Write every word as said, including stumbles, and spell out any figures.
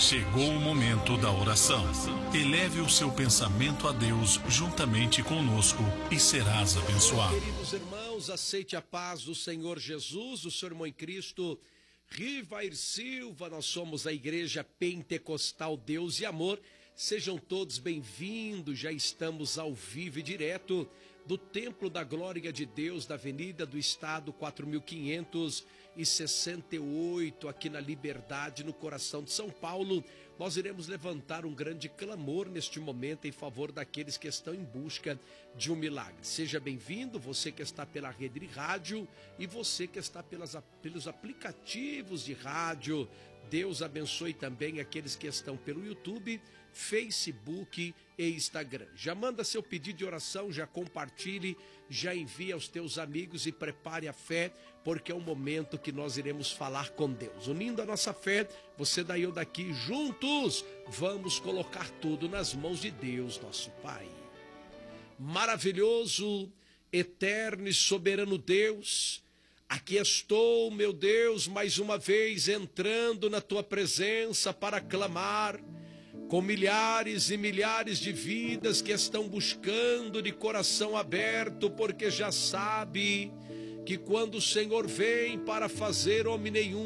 Chegou o momento da oração. Eleve o seu pensamento a Deus juntamente conosco e serás abençoado. Queridos irmãos, aceite a paz do Senhor Jesus, o seu irmão em Cristo, Rivair Silva. Nós somos a Igreja Pentecostal Deus e Amor. Sejam todos bem-vindos, já estamos ao vivo e direto do Templo da Glória de Deus, da Avenida do Estado quatro mil quinhentos e sessenta e oito, aqui na Liberdade, no coração de São Paulo. Nós iremos levantar um grande clamor neste momento em favor daqueles que estão em busca de um milagre. Seja bem-vindo, você que está pela rede de rádio e você que está pelas, pelos aplicativos de rádio. Deus abençoe também aqueles que estão pelo YouTube, Facebook e Instagram. Já manda seu pedido de oração, já compartilhe, já envia aos teus amigos e prepare a fé, porque é um momento que nós iremos falar com Deus. Unindo a nossa fé, você daí eu daqui, juntos, vamos colocar tudo nas mãos de Deus, nosso Pai. Maravilhoso, eterno e soberano Deus, aqui estou, meu Deus, mais uma vez entrando na tua presença para clamar com milhares e milhares de vidas que estão buscando de coração aberto, porque já sabe que quando o Senhor vem para fazer homem nenhum